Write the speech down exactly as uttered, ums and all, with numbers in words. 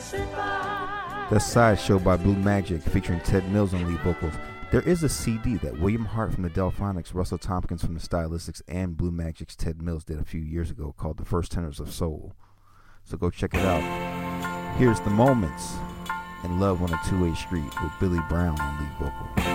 The Sideshow by Blue Magic featuring Ted Mills on lead vocals. There is a C D that William Hart from the Delphonics, Russell Tompkins from the Stylistics, and Blue Magic's Ted Mills did a few years ago called The First Tenors of Soul. So go check it out. Here's The Moments in Love on a Two-Way Street with Billy Brown on lead vocal.